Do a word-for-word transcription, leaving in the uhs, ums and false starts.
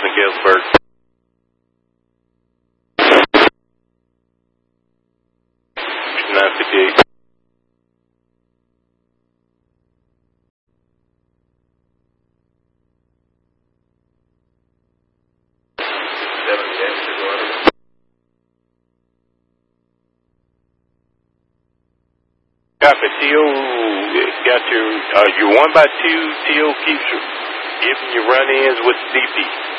in Galesburg. nine fifty-eight. Copy. T O got your, uh, your one by two. T O keeps giving you run-ins with C P.